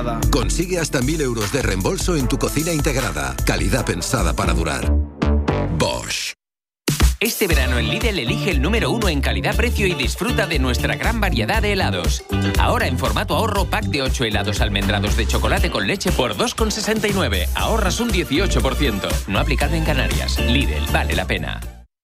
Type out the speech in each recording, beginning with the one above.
Consigue hasta 1.000 euros de reembolso en tu cocina integrada. Calidad pensada para durar. Bosch. Este verano en Lidl elige el número 1 en calidad-precio y disfruta de nuestra gran variedad de helados. Ahora en formato ahorro, pack de 8 helados almendrados de chocolate con leche por 2,69. Ahorras un 18%. No aplicado en Canarias. Lidl, vale la pena.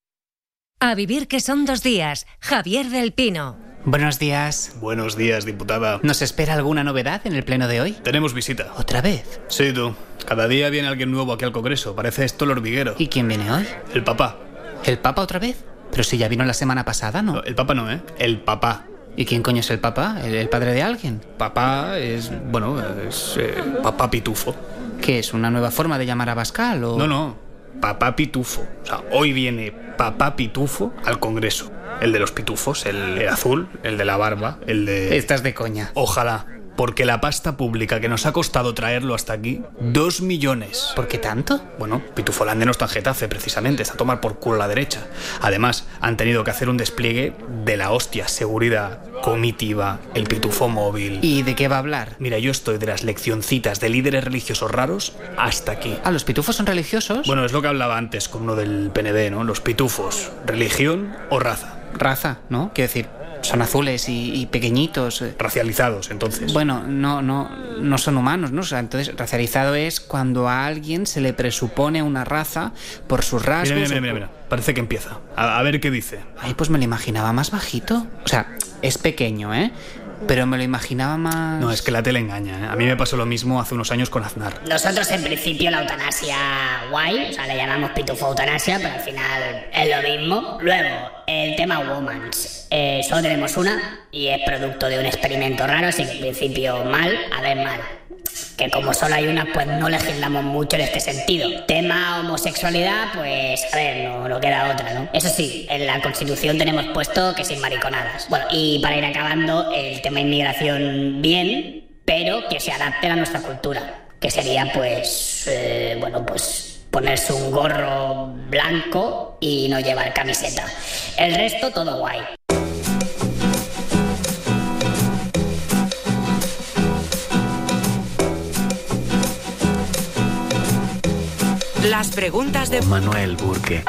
A vivir que son 2 días. Javier del Pino. Buenos días. Buenos días, diputada. ¿Nos espera alguna novedad en el pleno de hoy? Tenemos visita. ¿Otra vez? Sí, tú. Cada día viene alguien nuevo aquí al Congreso. Parece esto el hormiguero. ¿Y quién viene hoy? El papá. ¿El Papa otra vez? Pero si ya vino la semana pasada, ¿no? No, el Papa no, ¿eh? El papá. ¿Y quién coño es el Papa? ¿El padre de alguien? Papá es... bueno, es... papá Pitufo. ¿Qué es? ¿Una nueva forma de llamar a Bascal o...? No. Papá Pitufo. O sea, hoy viene papá Pitufo al Congreso. El de los pitufos, el azul, el de la barba, el de... Estás de coña. Ojalá. Porque la pasta pública que nos ha costado traerlo hasta aquí, 2 millones. ¿Por qué tanto? Bueno, Pitufolande no está en Getafe, precisamente, está a tomar por culo la derecha. Además, han tenido que hacer un despliegue de la hostia, seguridad, comitiva, el pitufo móvil. ¿Y de qué va a hablar? Mira, yo estoy de las leccioncitas de líderes religiosos raros hasta aquí. ¿Ah, los pitufos son religiosos? Bueno, es lo que hablaba antes con uno del PNV, ¿no? Los pitufos, religión o raza. Raza, ¿no? Quiero decir, son azules y pequeñitos. Racializados, entonces. Bueno, no son humanos, ¿no? O sea, entonces, racializado es cuando a alguien se le presupone una raza por sus rasgos. Mira. Parece que empieza. A ver qué dice. Ay, pues me lo imaginaba más bajito. O sea, es pequeño, ¿eh? Pero me lo imaginaba más... No, es que la tele engaña, ¿eh? A mí me pasó lo mismo hace unos años con Aznar. Nosotros en principio la eutanasia guay, o sea, le llamamos pitufo eutanasia, pero al final es lo mismo. Luego, el tema Womans. Solo tenemos una y es producto de un experimento raro, así que en principio mal, a ver mal. Que como solo hay una, pues no legislamos mucho en este sentido. Tema homosexualidad, pues a ver, no queda otra, ¿no? Eso sí, en la Constitución tenemos puesto que sin mariconadas. Bueno, y para ir acabando, el tema inmigración bien, pero que se adapte a nuestra cultura. Que sería pues, ponerse un gorro blanco y no llevar camiseta. El resto todo guay. Las preguntas de Manuel Burke.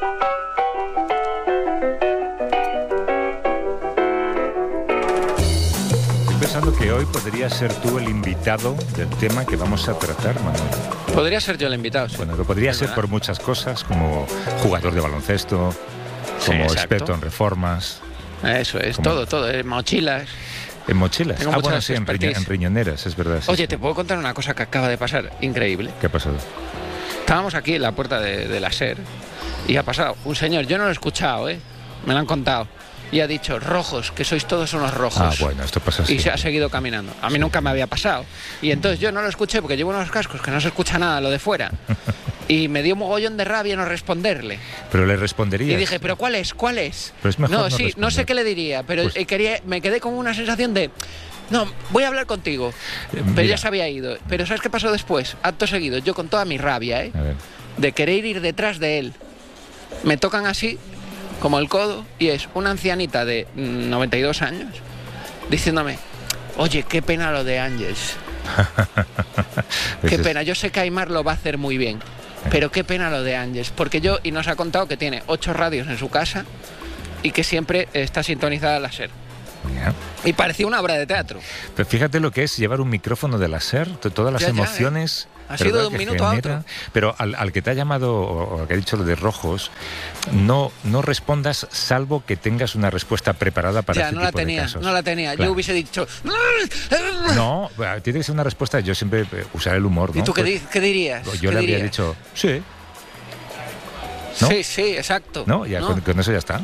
Estoy pensando que hoy podrías ser tú el invitado del tema que vamos a tratar, Manuel. Podría ser yo el invitado, sí. Bueno, lo podría ser por muchas cosas, como jugador de baloncesto, como experto en reformas. Eso es, todo, mochilas. ¿En mochilas? Tengo Bueno, sí, en riñoneras, es verdad. Sí, Oye, ¿te puedo contar una cosa que acaba de pasar? Increíble. ¿Qué ha pasado? Estábamos aquí en la puerta de la SER y ha pasado un señor, yo no lo he escuchado, me lo han contado, y ha dicho, rojos, que sois todos unos rojos. Ah, bueno, esto pasa así. Y se ha seguido caminando. A mí nunca me había pasado. Y entonces yo no lo escuché porque llevo unos cascos que no se escucha nada lo de fuera. Y me dio un mogollón de rabia no responderle. Pero le responderías. Y dije, ¿pero cuál es? ¿Cuál es? Pero es mejor no sé qué le diría, pero pues... me quedé con una sensación de... No, voy a hablar contigo. Pero ya se había ido. Pero ¿sabes qué pasó después? Acto seguido, yo con toda mi rabia, de querer ir detrás de él. Me tocan así, como el codo, y es una ancianita de 92 años diciéndome, oye, qué pena lo de Ángels. Qué pena, yo sé que Aymar lo va a hacer muy bien, pero qué pena lo de Ángels, porque y nos ha contado que tiene 8 radios en su casa y que siempre está sintonizada la SER. Y parecía una obra de teatro. Pero fíjate lo que es llevar un micrófono de la SER, todas las emociones... Ha sido de un minuto a otro. Pero al que te ha llamado, o al que ha dicho lo de rojos, no respondas salvo que tengas una respuesta preparada para este tipo de casos. No la tenía. Claro. Yo hubiese dicho... No, tiene que ser una respuesta. Yo siempre usar el humor, ¿no? ¿Y tú qué dirías? Yo le habría dicho, sí. ¿No? Sí, exacto. ¿No? Ya, ¿no? Con eso ya está.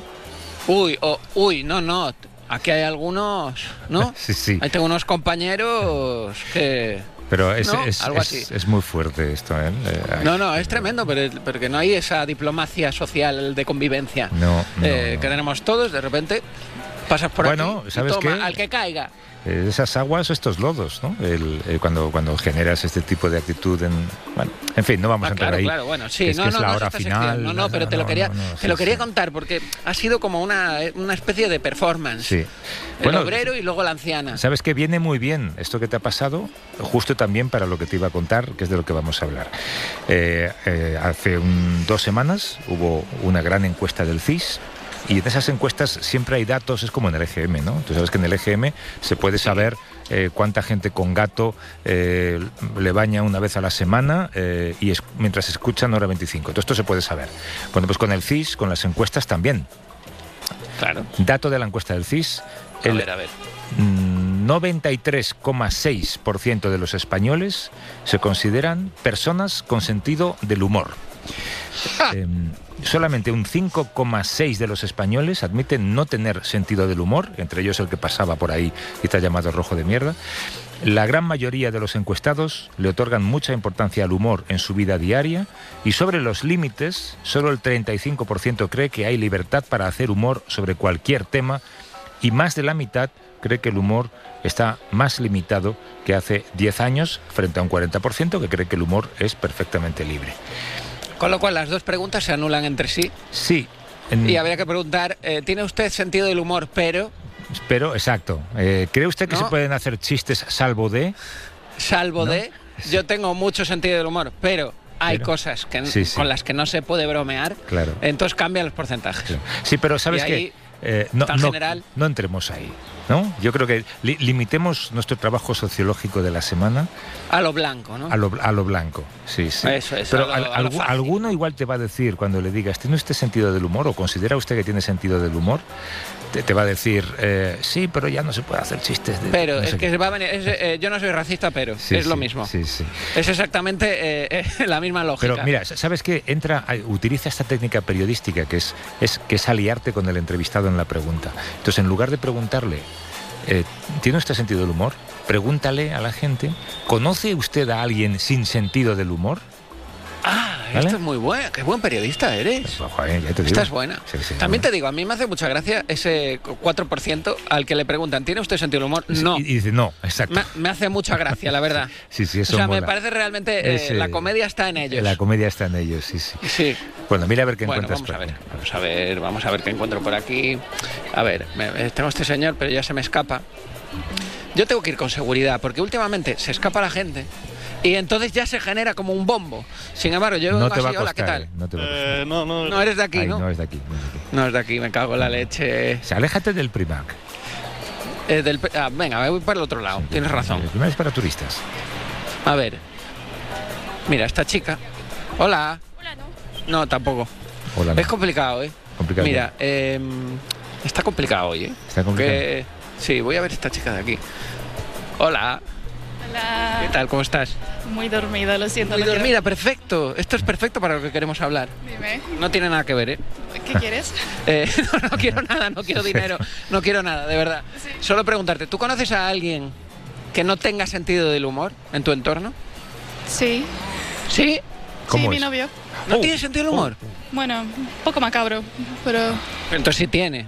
No. Aquí hay algunos, ¿no? Sí. Ahí tengo unos compañeros que... Pero es muy fuerte esto, ¿eh? No, es tremendo, porque no hay esa diplomacia social de convivencia no. que tenemos todos, de repente... Pasas por aquí ¿sabes toma, qué? Al que caiga. Esas aguas, estos lodos, ¿no? Cuando generas este tipo de actitud en fin, no vamos a entrar ahí. Claro, bueno, sí, es la hora final. Pero te lo quería contar porque ha sido como una especie de performance. Sí. El obrero y luego la anciana. ¿Sabes qué? Viene muy bien esto que te ha pasado, justo también para lo que te iba a contar, que es de lo que vamos a hablar. Hace 2 semanas hubo una gran encuesta del CIS. Y en esas encuestas siempre hay datos, es como en el EGM, ¿no? Tú sabes que en el EGM se puede saber cuánta gente con gato le baña una vez a la semana y mientras escuchan hora 25. Todo esto se puede saber. Bueno, pues con el CIS, con las encuestas también. Claro. Dato de la encuesta del CIS. A ver. 93,6% de los españoles se consideran personas con sentido del humor. Solamente un 5,6% de los españoles admiten no tener sentido del humor, entre ellos el que pasaba por ahí y está llamado rojo de mierda. La gran mayoría de los encuestados le otorgan mucha importancia al humor en su vida diaria y sobre los límites, solo el 35% cree que hay libertad para hacer humor sobre cualquier tema y más de la mitad cree que el humor está más limitado que hace 10 años frente a un 40% que cree que el humor es perfectamente libre. Con lo cual las dos preguntas se anulan entre sí. Sí. Y habría que preguntar, ¿tiene usted sentido del humor, pero...? Pero, exacto. ¿Cree usted que se pueden hacer chistes salvo de...? Salvo de... Yo tengo mucho sentido del humor, pero hay cosas que con las que no se puede bromear. Claro. Entonces cambian los porcentajes. Claro. Sí, pero ¿sabes qué? No entremos ahí, ¿no? Yo creo que limitemos nuestro trabajo sociológico de la semana a lo blanco, ¿no? A lo blanco, sí. Eso, pero alguno igual te va a decir cuando le digas, ¿tiene usted sentido del humor? ¿O considera usted que tiene sentido del humor? Te va a decir, sí, pero ya no se puede hacer chistes de... Pero no es que va a venir, yo no soy racista, pero es lo mismo. Sí. Es exactamente la misma lógica. Pero mira, ¿sabes qué? Utiliza esta técnica periodística que es aliarte con el entrevistado en la pregunta. Entonces, en lugar de preguntarle, ¿tiene usted sentido del humor? Pregúntale a la gente, ¿conoce usted a alguien sin sentido del humor? ¿Vale? Esto es muy bueno, qué buen periodista eres. Joder, ya te digo. Esta es buena. Sí, también te digo, a mí me hace mucha gracia ese 4% al que le preguntan, ¿tiene usted sentido del humor? No. Y dice, no, exacto. Me hace mucha gracia, la verdad. Sí, eso mola. Me parece realmente, la comedia está en ellos. La comedia está en ellos, sí. Bueno, mira a ver qué encuentras. Vamos a ver qué encuentro por aquí. A ver, tengo este señor, pero ya se me escapa. Yo tengo que ir con seguridad, porque últimamente se escapa la gente y entonces ya se genera como un bombo. Sin embargo, yo vengo así, hola, ¿qué tal? No eres de aquí, ¿no? No es de aquí. No es de aquí, me cago en la leche. Aléjate del Primark. Venga, me voy para el otro lado, tienes razón. El Primark es para turistas. A ver. Mira, esta chica. Hola. Hola, no, tampoco. Hola, no. Es complicado, ¿eh? Complicado. Mira, está complicado hoy, ¿eh? Está complicado. Sí, voy a ver esta chica de aquí. Hola. Hola. ¿Qué tal? ¿Cómo estás? Muy dormida, lo siento. Muy dormida, perfecto. Esto es perfecto para lo que queremos hablar. Dime. No tiene nada que ver, ¿eh? ¿Qué quieres? No quiero nada, no quiero dinero, no quiero nada, de verdad. Sí. Solo preguntarte, ¿tú conoces a alguien que no tenga sentido del humor en tu entorno? Sí. ¿Sí? Sí, mi novio. ¿No tiene sentido del humor? Bueno, un poco macabro, pero... Entonces sí tiene.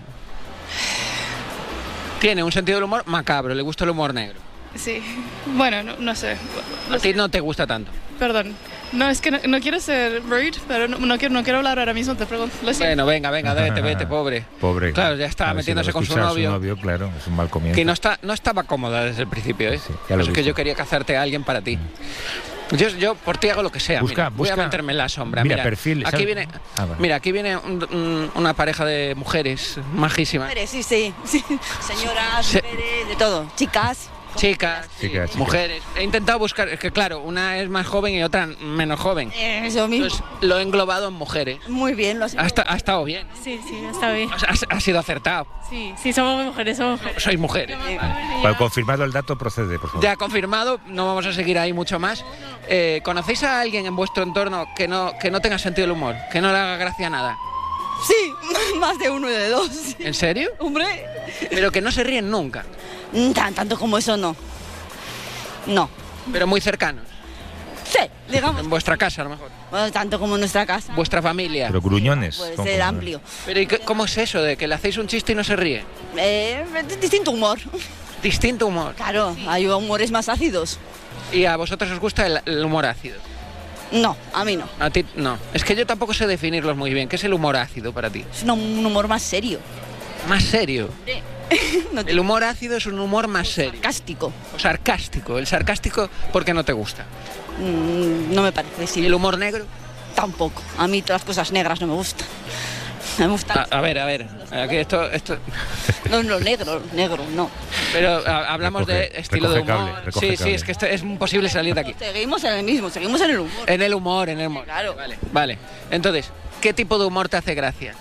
Tiene un sentido del humor macabro, le gusta el humor negro. Sí, bueno, no sé. A ti no te gusta tanto. Perdón. No, es que no quiero ser rude, pero no quiero hablar ahora mismo, te pregunto. Bueno, venga, vete, pobre. Pobre. Claro, ya está metiéndose con su novio. Claro, es un mal comienzo. Que no estaba cómoda desde el principio, ¿eh? Sí, es que yo quería cazarte a alguien para ti. Yo por ti hago lo que sea. Voy a meterme en la sombra. Mira, perfil. Aquí viene, mira, aquí viene una pareja de mujeres majísimas. Sí. Señoras, mujeres, de todo. Chicas, mujeres. He intentado buscar, es que claro, una es más joven y otra menos joven. Eso mismo. Entonces lo he englobado en mujeres. Muy bien, lo has Ha estado bien. Sí, está bien. Ha sido acertado. Sí, somos mujeres. Sois mujeres. Bueno, confirmado el dato, procede, por favor. Ya confirmado, no vamos a seguir ahí mucho más. ¿Conocéis a alguien en vuestro entorno que no tenga sentido del humor? Que no le haga gracia nada. Sí, más de uno y de dos. ¿En serio? Hombre. Pero que no se ríen nunca. Tanto como eso no. No. Pero muy cercanos. Sí. digamos. En vuestra casa, a lo mejor. Bueno, tanto como en nuestra casa. Vuestra familia. Pero gruñones. Puede ¿cómo? ser amplio. Pero ¿y cómo es eso de que le hacéis un chiste y no se ríe? Distinto humor. Distinto humor. Claro, hay humores más ácidos. ¿Y a vosotros os gusta el humor ácido? No, a mí no. A ti no. Es que yo tampoco sé definirlos muy bien. ¿Qué es el humor ácido para ti? Es un humor más serio. ¿Más serio? No El humor ácido es un humor más serio. sarcástico. O sarcástico. El sarcástico, ¿por qué no te gusta? No me parece, sí. ¿Y el humor negro? Tampoco. A mí todas las cosas negras no me gustan. Me gustan. A ver. Aquí esto... No, negro, no. Pero hablamos de estilo de humor. Recoge cable. Es que esto es imposible salir de aquí. Seguimos en el mismo, seguimos en el humor. En el humor. Claro. Vale. Entonces, ¿qué tipo de humor te hace gracia?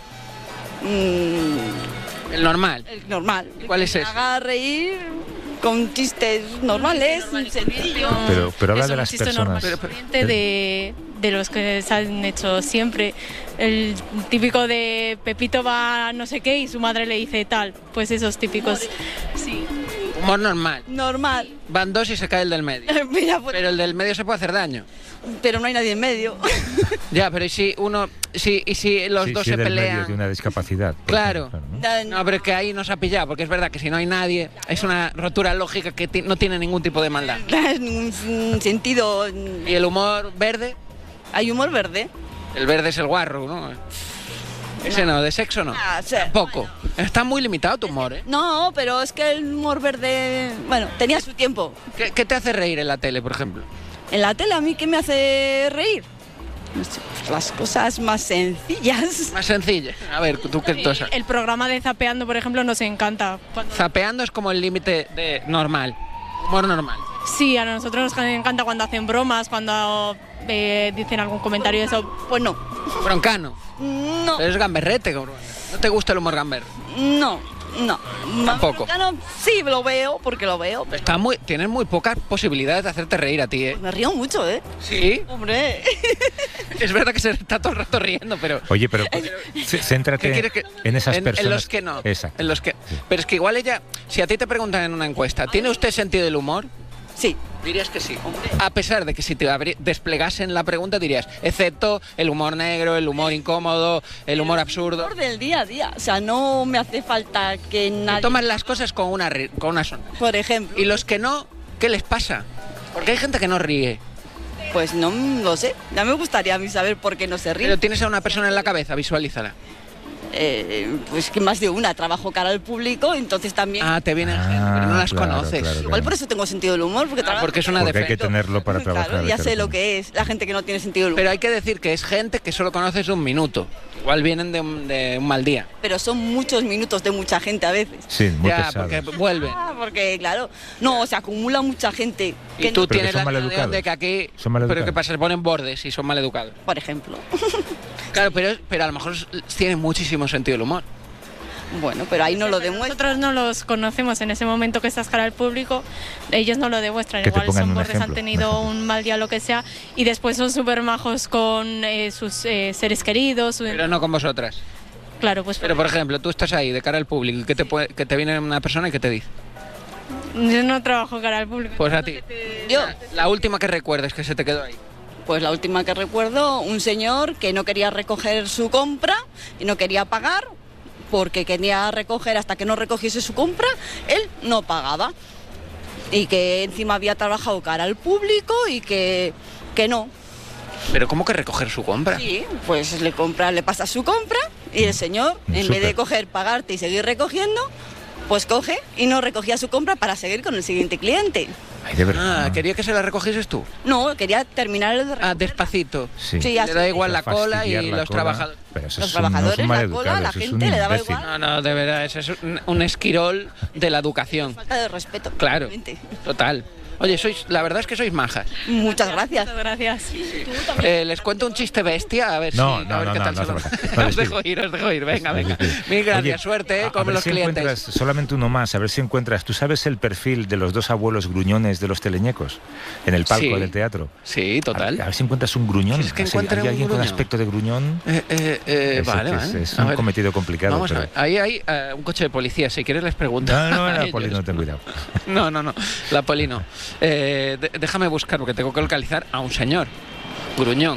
El normal. El normal. ¿Cuál es que ese? me haga reír con chistes normales, sencillos. Pero habla Es de un las chiste personas. normal, de los que se han hecho siempre. El típico de Pepito va a no sé qué y su madre le dice tal. Pues esos típicos. Sí. Humor normal. Normal. Van dos y se cae el del medio. Mira, pues, Pero el del medio se puede hacer daño. pero no hay nadie en medio. Ya, pero ¿y si uno... y si los dos Sí, se del medio pelean? de una discapacidad. por Claro. ejemplo, ¿no? No, pero es que ahí nos ha pillado, porque es verdad que si no hay nadie, es una rotura lógica que no tiene ningún tipo de maldad. No es ningún sentido. ¿Y el humor verde? Hay humor verde. El verde es el guarro, ¿no? Ese no, de sexo no. Sí. Tampoco. Está muy limitado tu humor, ¿eh? No, pero es que el humor verde, bueno, tenía su tiempo. ¿Qué te hace reír en la tele, por ejemplo? En la tele, ¿a mí qué me hace reír? No sé, las cosas más sencillas. Más sencilla. A ver, tú qué cosa. El programa de Zapeando, por ejemplo, nos encanta. Zapeando es como el límite de normal. Humor normal. Sí, a nosotros nos encanta cuando hacen bromas, cuando dicen algún comentario de eso. Pues no. Broncano. No. Pero es gamberrete, cabrón. ¿No te gusta el humor gamber? No. Tampoco. Sí, lo veo, porque lo veo. Pero Tienes muy pocas posibilidades de hacerte reír a ti, ¿eh? me río mucho, ¿eh? ¿Sí? Hombre. Es verdad que se está todo el rato riendo, pero... Oye, pero céntrate ¿Qué quieres que- en esas personas. En los que no. Exacto. En los que... Pero es que igual ella... Si a ti te preguntan en una encuesta, ¿tiene usted sentido del humor? Sí. Dirías que sí. A pesar de que si te desplegasen la pregunta dirías, excepto el humor negro, el humor incómodo, el humor absurdo. Humor del día a día. O sea, no me hace falta que nadie... Toman las cosas con una sonrisa. Por ejemplo. Y los que no, ¿qué les pasa? Porque hay gente que no ríe. Pues no lo sé. Ya me gustaría a mí saber por qué no se ríe. Pero tienes a una persona en la cabeza, visualízala. Pues que más de una. Trabajo cara al público, entonces también... Ah, te vienen gente, pero no las claro, conoces. claro, Igual por eso tengo sentido del humor, porque trabajo... Porque es una Porque hay que defensa. tenerlo para trabajar. Claro, ya sé claro. lo que es la gente que no tiene sentido del humor. Pero hay que decir que es gente que solo conoces un minuto. Igual vienen de un mal día. Pero son muchos minutos de mucha gente a veces. Sí, muy Ya, pesados. porque vuelven. Porque, claro, no, se acumula mucha gente. Y tú Pero que tienes son la sensación maleducados. de que aquí... Son maleducados. Pero ¿qué pasa? Se ponen bordes y son maleducados. Por ejemplo. Claro, pero a lo mejor tienen muchísimo sentido del humor. Bueno, pero ahí no lo demuestra. Nosotros no los conocemos en ese momento que estás cara al público, ellos no lo demuestran, Que te igual pongan son un bordes, ejemplo, han tenido un mal día, lo que sea, y después son súper majos con sus seres queridos. Pero no con vosotras. Claro, pues Pero por ejemplo, tú estás ahí de cara al público y que te viene una persona y que te dice. yo no trabajo cara al público. Pues a ti. Yo, La última que recuerdes que se te quedó ahí. pues la última que recuerdo, un señor que no quería recoger su compra y no quería pagar, porque quería recoger hasta que no recogiese su compra, él no pagaba. Y que encima había trabajado cara al público y que no. Pero ¿cómo que recoger su compra? Sí, pues le pasa su compra y el señor, en vez de coger, pagarte y seguir recogiendo, pues coge y no recogía su compra para seguir con el siguiente cliente. Ay, de verdad. Ah, quería que se la recogieses tú. No, quería terminar el de Ah, despacito. Sí. Sí, Le así. da igual la cola Fastidiar y la los cola. trabajadores. Pero eso Los es un- no trabajadores, son la maleducados, cola, la eso es gente un le daba imbécil. igual. No, de verdad, eso es un esquirol de la educación. Falta de respeto. Claro, realmente. total. Oye, la verdad es que sois majas. Muchas gracias. Muchas gracias. Les cuento un chiste bestia, a ver No, si... no, a ver no, qué no, tal no se lo- hace falta. No, Os dejo ir, venga. Mil gracias, Oye, suerte, a con ver los si clientes. encuentras solamente uno más, a ver si encuentras. ¿Tú sabes el perfil de los dos abuelos gruñones de los teleñecos en el palco Sí. del teatro? Sí, total. A ver si encuentras un gruñón. ¿Quieres que Así, encuentre ¿hay un alguien con gruñón? aspecto de gruñón? Vale. Es A un ver. cometido complicado. Vamos a pero... ver. Ahí hay un coche de policía, si quieres les pregunto. No, a la ellos. poli, no, ten cuidado. No, la poli no. Déjame buscar, porque tengo que localizar a un señor. Gruñón.